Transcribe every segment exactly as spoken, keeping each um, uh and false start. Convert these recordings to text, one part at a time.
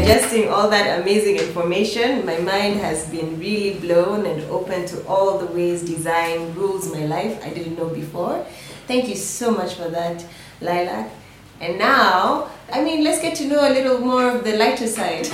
digesting all that amazing information. My mind has been really blown and open to all the ways design rules my life I didn't know before. Thank you so much for that, Lilac. And now, I mean, let's get to know a little more of the lighter side.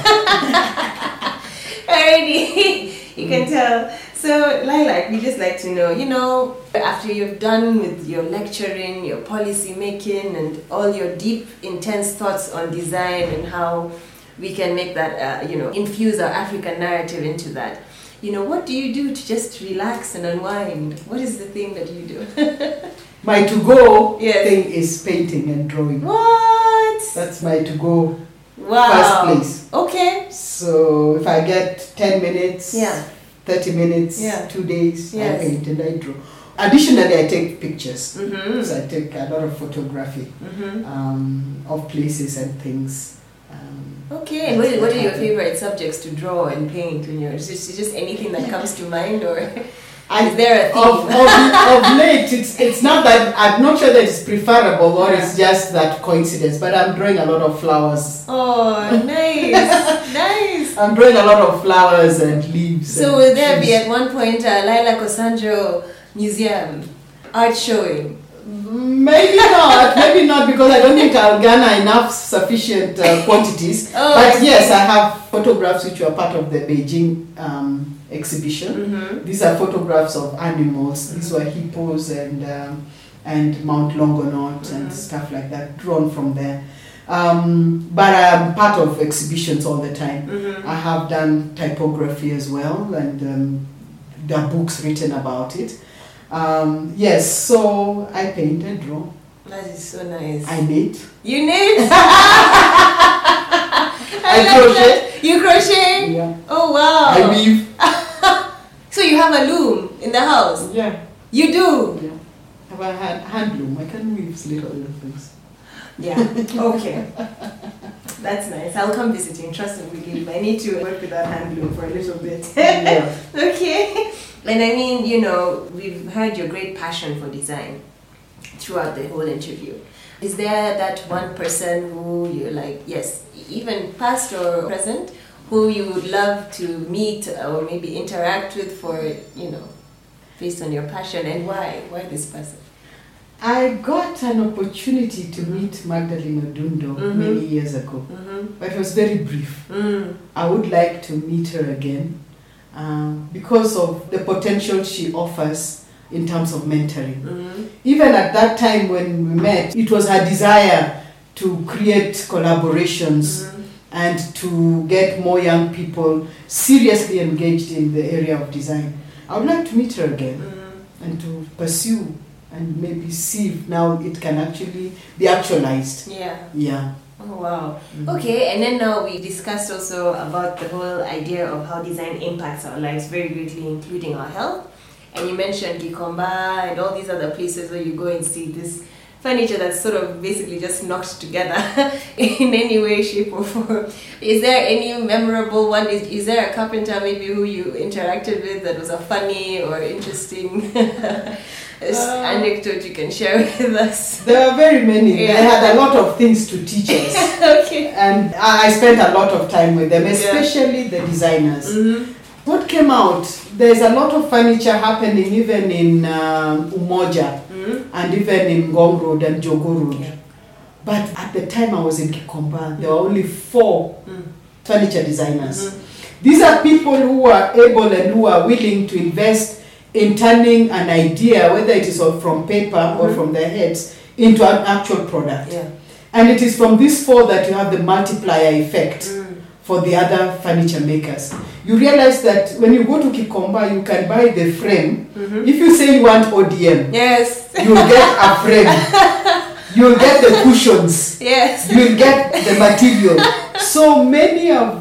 Already, you can tell. So, Lilac, we just like to know, you know, after you've done with your lecturing, your policy making, and all your deep, intense thoughts on design and how we can make that, uh, you know, infuse our African narrative into that. You know, what do you do to just relax and unwind? What is the thing that you do? My to-go Yes. thing is painting and drawing. What? That's my to-go Wow. first place. Okay. So if I get ten minutes, Yeah. thirty minutes, Yeah. two days, Yes. I paint and I draw. Additionally, I take pictures. Mm-hmm. So I take a lot of photography Mm-hmm. um, of places and things. Um, Okay, and what, what are your happen. favorite subjects to draw and paint when you're, is it just anything that comes to mind, or I, is there a theme? of, of, of late, it's, it's not that, I'm not sure that it's preferable or it's just that coincidence, but I'm drawing a lot of flowers. Oh, nice, nice. I'm drawing a lot of flowers and leaves. So and will there be trees. at one point a Lilac Osanjo museum art showing? Maybe not, maybe not, because I don't think I'll garner enough sufficient uh, quantities. Oh, but I yes, see. I have photographs which were part of the Beijing um, exhibition. Mm-hmm. These are photographs of animals. These were hippos and um, and Mount Longonot Mm-hmm. and stuff like that, drawn from there. Um, but I'm part of exhibitions all the time. Mm-hmm. I have done typography as well, and um, there are books written about it. Um, yes, so I paint and draw. That is so nice. I knit. You knit? I, I like crochet. that. You crochet? Yeah. Oh wow. I weave. So you have a loom in the house? Yeah. You do? Yeah. I have a hand, hand loom. I can weave little little things. Yeah. Okay. That's nice. I'll come visiting. Trust and believe. I need to work with that hand loom for a little bit. Yeah. Okay. And I mean, you know, we've heard your great passion for design throughout the whole interview. Is there that one person who you're like, yes, even past or present, who you would love to meet or maybe interact with for, you know, based on your passion, and why? Why this person? I got an opportunity to meet Magdalene Odundo Mhm. many years ago, Mm-hmm. but it was very brief. Mm. I would like to meet her again um, because of the potential she offers in terms of mentoring. Mm-hmm. Even at that time when we met, it was her desire to create collaborations Mm-hmm. and to get more young people seriously engaged in the area of design. I would like to meet her again Mm-hmm. and to pursue and maybe see if now it can actually be actualized. Yeah. Yeah. Oh wow. Mhm. Okay, and then now we discussed also about the whole idea of how design impacts our lives very greatly, including our health. And you mentioned Gikomba and all these other places where you go and see this furniture that's sort of basically just knocked together in any way, shape or form. Is there any memorable one? Is, is there a carpenter maybe who you interacted with that was a funny or interesting Uh, anecdote you can share with us? There are very many. Yeah. They had a lot of things to teach us. Okay. And I I spent a lot of time with them, especially the designers. Mm-hmm. What came out? There's a lot of furniture happening even in um, Umoja Mm-hmm. and even in Ngong Road and Jogo Road. Yeah. But at the time I was in Kikomba, there were only four Mm. furniture designers. Mhm. These are people who are able and who are willing to invest in turning an idea, whether it is from paper or Mhm. from their heads, into an actual product. Yeah. And it is from these four that you have the multiplier effect Mm. for the other furniture makers. You realize that when you go to Kikomba, you can buy the frame. Mhm. If you say you want O D M, Yes. you'll get a frame. You'll get the cushions. Yes. You'll get the material. So many of